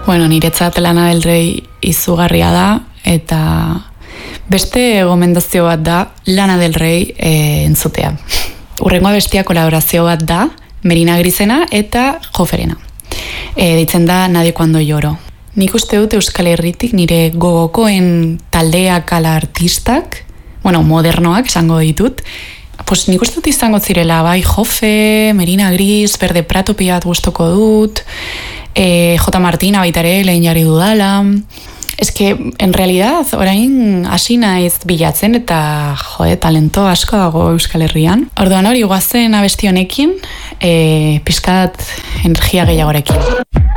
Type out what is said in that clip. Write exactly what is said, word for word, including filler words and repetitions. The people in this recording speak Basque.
Bueno, niretzat Lana del Rey izugarria da, eta beste gomendazio bat da Lana del Rey e, entzutea. Urrengo abestia kolaborazio bat da, Merina Grisena eta Joferena. E, ditzen da Nadie Cuando Lloro. Nik uste dut Euskal Herritik nire gogokoen taldeak ala artistak, bueno, modernoak esango ditut, pues nik uste dut izango zirela, bai, Jofe, Merina Gris, Berde Prato piat gustoko dut, e, J. Martina baita ere, lehen jarri dudala. Ez que, en realidad, orain hasi naiz bilatzen eta, jode, talento asko dago Euskal Herrian. Orduan hori, guazen abesti honekin, e, pizkat energia gehiagorekin.